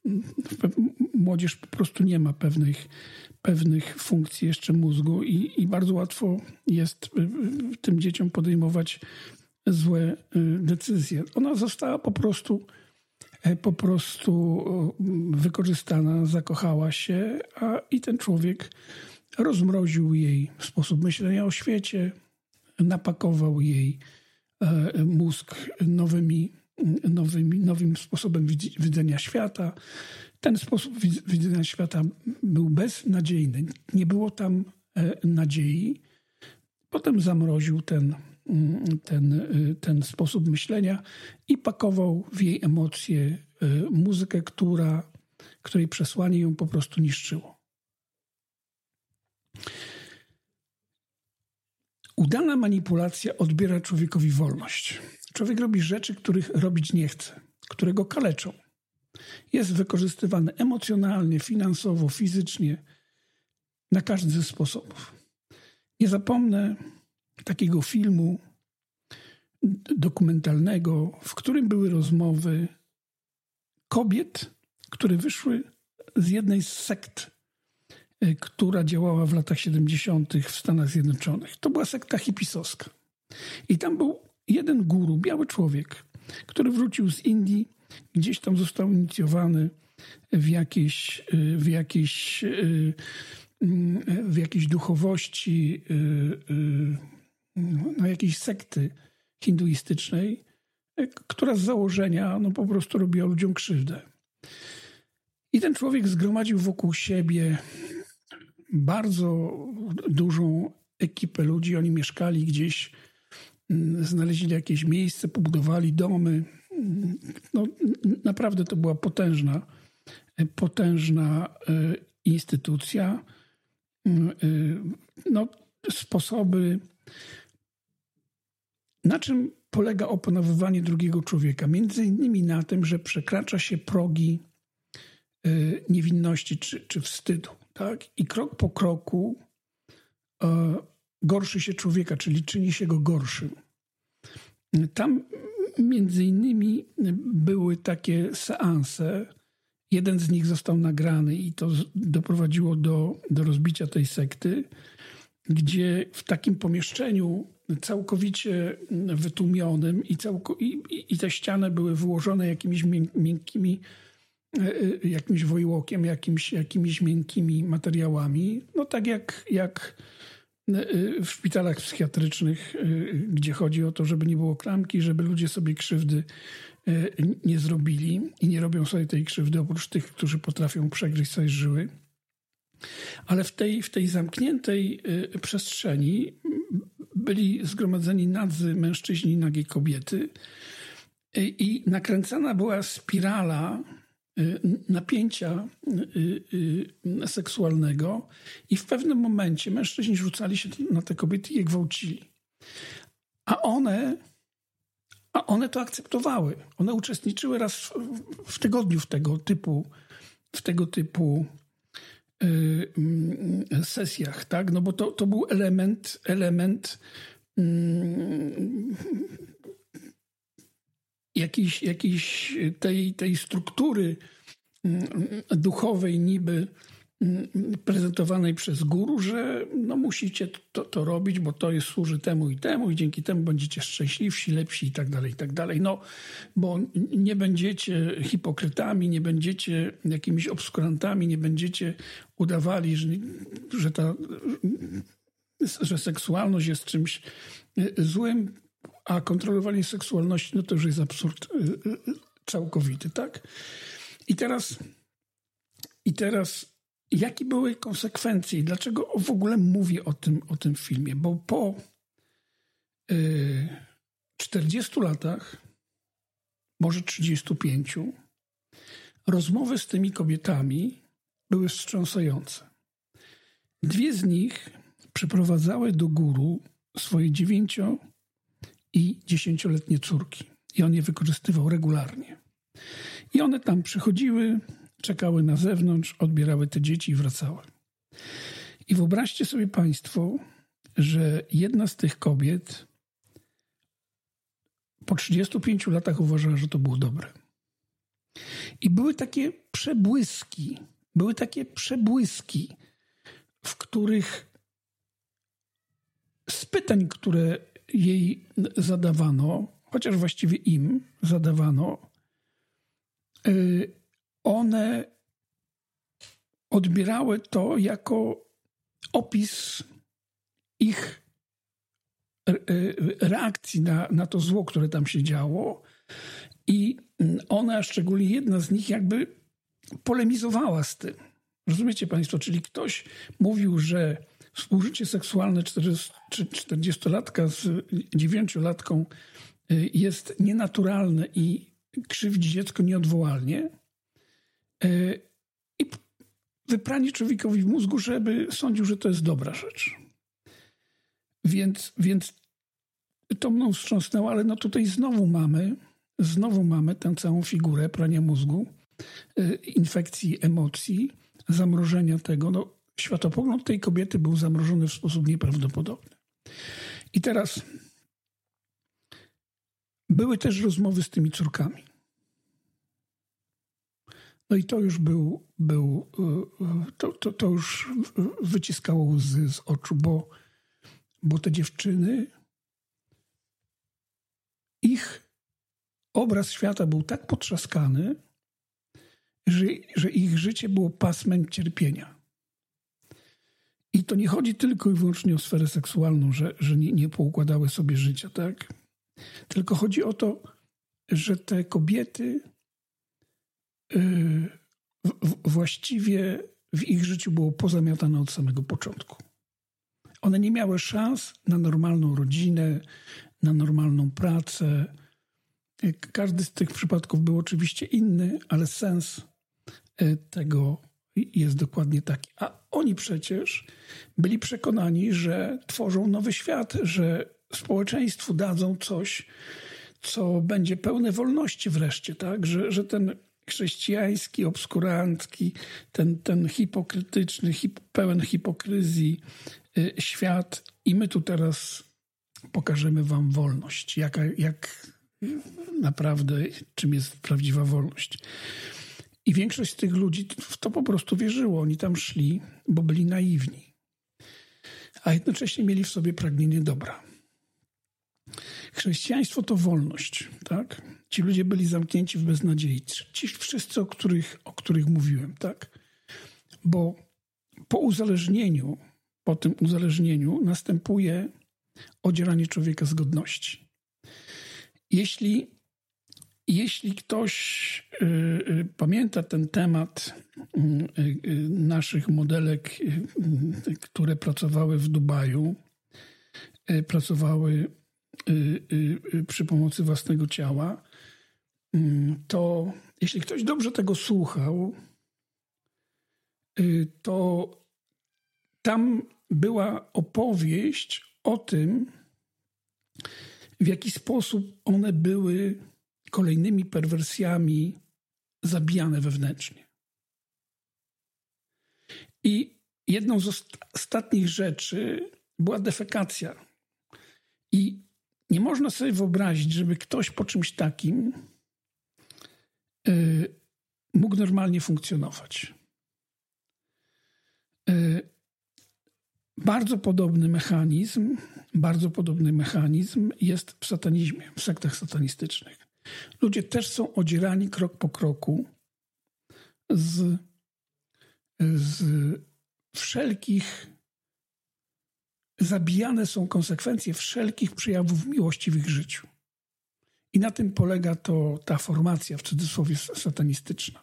młodzież po prostu nie ma pewnych funkcji jeszcze mózgu i bardzo łatwo jest tym dzieciom podejmować złe decyzje. Ona została po prostu wykorzystana, zakochała się, i ten człowiek rozmroził jej sposób myślenia o świecie, napakował jej mózg nowym sposobem widzenia świata. Ten sposób widzenia świata był beznadziejny. Nie było tam nadziei. Potem zamroził ten sposób myślenia i pakował w jej emocje muzykę, której przesłanie ją po prostu niszczyło. Udana manipulacja odbiera człowiekowi wolność. Człowiek robi rzeczy, których robić nie chce, które go kaleczą. Jest wykorzystywany emocjonalnie, finansowo, fizycznie, na każdy ze sposobów. Nie zapomnę takiego filmu dokumentalnego, w którym były rozmowy kobiet, które wyszły z jednej z sekt, która działała w latach 70. w Stanach Zjednoczonych. To była sekta hipisowska. I tam był jeden guru, biały człowiek, który wrócił z Indii, gdzieś tam został inicjowany w jakiejś duchowości, jakiejś sekty hinduistycznej, która z założenia po prostu robiła ludziom krzywdę. I ten człowiek zgromadził wokół siebie bardzo dużą ekipę ludzi. Oni mieszkali gdzieś, znaleźli jakieś miejsce, pobudowali domy. Naprawdę to była potężna instytucja. Sposoby. Na czym polega opanowywanie drugiego człowieka? Między innymi na tym, że przekracza się progi niewinności czy wstydu. Tak? I krok po kroku gorszy się człowieka, czyli czyni się go gorszym. Tam między innymi były takie seanse. Jeden z nich został nagrany i to doprowadziło do rozbicia tej sekty, gdzie w takim pomieszczeniu całkowicie wytłumionym i te ściany były wyłożone jakimiś miękkimi, jakimś wojłokiem, jakimiś miękkimi materiałami. Tak jak w szpitalach psychiatrycznych, gdzie chodzi o to, żeby nie było klamki, żeby ludzie sobie krzywdy nie zrobili i nie robią sobie tej krzywdy, oprócz tych, którzy potrafią przegryźć sobie żyły. Ale w tej zamkniętej przestrzeni byli zgromadzeni nadzy mężczyźni i nagie kobiety i nakręcana była spirala napięcia seksualnego i w pewnym momencie mężczyźni rzucali się na te kobiety i je gwałcili. A one to akceptowały. One uczestniczyły raz w tygodniu w tego typu sesjach, tak? Bo to był element jakiejś tej struktury duchowej niby prezentowanej przez guru, że musicie to robić, bo to służy temu i temu i dzięki temu będziecie szczęśliwsi, lepsi i tak dalej. Bo nie będziecie hipokrytami, nie będziecie jakimiś obskurantami, nie będziecie udawali, że seksualność jest czymś złym, a kontrolowanie seksualności to już jest absurd całkowity, tak? I teraz jakie były konsekwencje i dlaczego w ogóle mówię o tym filmie? Bo po 40 latach, może 35, rozmowy z tymi kobietami były wstrząsające. 2 z nich przyprowadzały do guru swoje 9 i 10-letnie córki. I on je wykorzystywał regularnie. I one tam przychodziły, czekały na zewnątrz, odbierały te dzieci i wracały. I wyobraźcie sobie państwo, że jedna z tych kobiet po 35 latach uważała, że to było dobre. I były takie przebłyski, w których z pytań, które jej zadawano, chociaż właściwie im zadawano, one odbierały to jako opis ich reakcji na to zło, które tam się działo. I ona, szczególnie jedna z nich, jakby polemizowała z tym. Rozumiecie państwo? Czyli ktoś mówił, że współżycie seksualne 40-latka z 9-latką jest nienaturalne i krzywdzi dziecko nieodwołalnie. I wypranie człowiekowi w mózgu, żeby sądził, że to jest dobra rzecz. Więc to mną wstrząsnęło, ale no tutaj znowu mamy tę całą figurę prania mózgu, infekcji emocji, zamrożenia tego. No, światopogląd tej kobiety był zamrożony w sposób nieprawdopodobny. I teraz były też rozmowy z tymi córkami. No i to już to już wyciskało łzy z oczu, bo te dziewczyny, ich obraz świata był tak potrzaskany, że ich życie było pasmem cierpienia. I to nie chodzi tylko i wyłącznie o sferę seksualną, że nie poukładały sobie życia, tak? Tylko chodzi o to, że te kobiety właściwie w ich życiu było pozamiatane od samego początku. One nie miały szans na normalną rodzinę, na normalną pracę. Każdy z tych przypadków był oczywiście inny, ale sens tego jest dokładnie taki. A oni przecież byli przekonani, że tworzą nowy świat, że społeczeństwu dadzą coś, co będzie pełne wolności wreszcie, tak? Że ten chrześcijański, obskurancki, ten hipokrytyczny, pełen hipokryzji świat i my tu teraz pokażemy wam wolność. Jak naprawdę, czym jest prawdziwa wolność. I większość z tych ludzi w to po prostu wierzyło. Oni tam szli, bo byli naiwni. A jednocześnie mieli w sobie pragnienie dobra. Chrześcijaństwo to wolność, tak? Ci ludzie byli zamknięci w beznadziei. Ci wszyscy, o których mówiłem, tak? Bo po tym uzależnieniu następuje odzieranie człowieka z godności. Jeśli ktoś pamięta ten temat naszych modelek, które pracowały w Dubaju, pracowały przy pomocy własnego ciała, to jeśli ktoś dobrze tego słuchał, to tam była opowieść o tym, w jaki sposób one były kolejnymi perwersjami zabijane wewnętrznie. I jedną z ostatnich rzeczy była defekacja. I nie można sobie wyobrazić, żeby ktoś po czymś takim mógł normalnie funkcjonować. Bardzo podobny mechanizm jest w satanizmie, w sektach satanistycznych. Ludzie też są odzierani krok po kroku z wszelkich, zabijane są konsekwencje wszelkich przejawów miłości w ich życiu. I na tym polega ta formacja, w cudzysłowie, satanistyczna.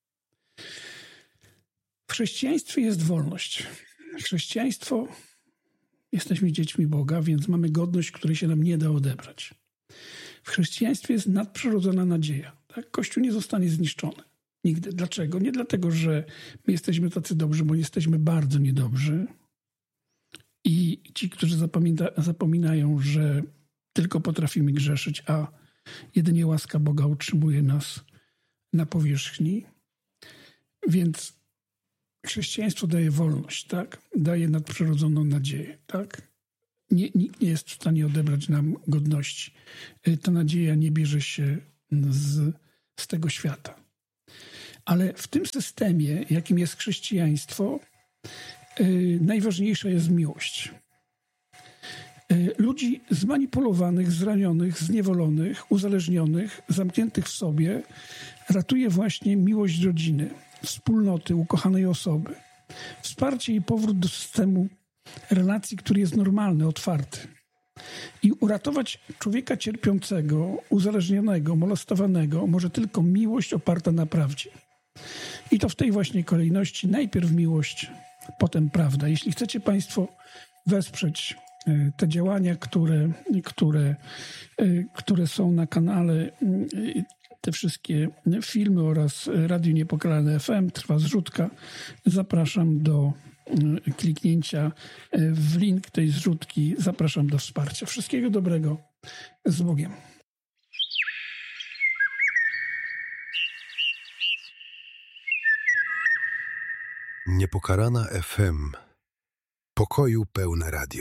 W chrześcijaństwie jest wolność. Chrześcijaństwo, jesteśmy dziećmi Boga, więc mamy godność, której się nam nie da odebrać. W chrześcijaństwie jest nadprzyrodzona nadzieja. Tak? Kościół nie zostanie zniszczony. Nigdy. Dlaczego? Nie dlatego, że my jesteśmy tacy dobrzy, bo jesteśmy bardzo niedobrzy. I ci, którzy zapominają, że tylko potrafimy grzeszyć, a jedynie łaska Boga utrzymuje nas na powierzchni. Więc chrześcijaństwo daje wolność, tak? Daje nadprzyrodzoną nadzieję, tak? Nikt nie jest w stanie odebrać nam godności. Ta nadzieja nie bierze się z tego świata. Ale w tym systemie, jakim jest chrześcijaństwo, najważniejsza jest miłość. Ludzi zmanipulowanych, zranionych, zniewolonych, uzależnionych, zamkniętych w sobie ratuje właśnie miłość rodziny, wspólnoty, ukochanej osoby. Wsparcie i powrót do systemu relacji, który jest normalny, otwarty. I uratować człowieka cierpiącego, uzależnionego, molestowanego może tylko miłość oparta na prawdzie. I to w tej właśnie kolejności. Najpierw miłość, potem prawda. Jeśli chcecie Państwo wesprzeć te działania, które są na kanale, te wszystkie filmy oraz Radio Niepokalane FM, trwa zrzutka. Zapraszam do kliknięcia w link tej zrzutki. Zapraszam do wsparcia. Wszystkiego dobrego. Z Bogiem. Niepokalana FM. Pokoju pełne radio.